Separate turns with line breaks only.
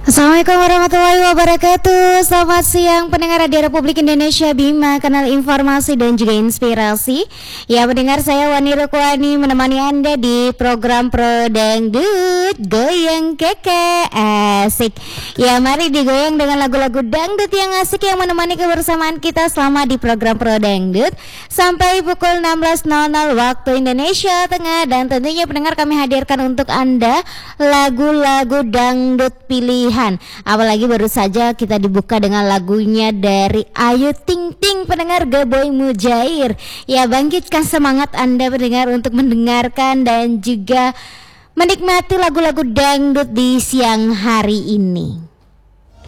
Assalamualaikum warahmatullahi wabarakatuh. Selamat siang pendengar Radio Republik Indonesia Bima, kanal informasi dan juga inspirasi. Ya, pendengar, saya Wani Rukwani menemani Anda di program Pro Dangdut Goyang Keke Asik. Ya, mari digoyang dengan lagu-lagu dangdut yang asik yang menemani kebersamaan kita selama di program Pro Dangdut sampai pukul 16.00 waktu Indonesia Tengah. Dan tentunya pendengar, kami hadirkan untuk Anda lagu-lagu dangdut pilihan. Apalagi baru saja kita dibuka dengan lagunya dari Ayu Ting Ting, pendengar Geboy Mujair. Ya, bangkitkan semangat Anda pendengar untuk mendengarkan dan juga menikmati lagu-lagu dangdut di siang hari ini.